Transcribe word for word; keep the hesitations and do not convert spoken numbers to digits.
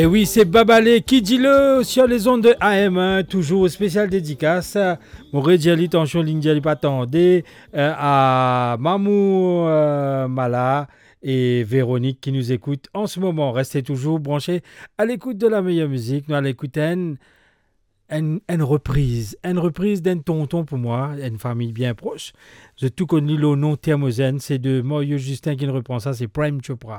Et oui, c'est Babalé qui dit le sur les ondes de A M un, toujours spécial dédicace. Mon Diali, tension ligne Diali pas tendé, euh, à Mamou euh, Mala et Véronique qui nous écoutent en ce moment. Restez toujours branchés à l'écoute de la meilleure musique. Nous allons écouter une, une, une reprise. Une reprise d'un tonton pour moi, une famille bien proche. J'ai tout connu le nom Thermosène, c'est de Mario Justin qui nous reprend ça, c'est Prime Chopra.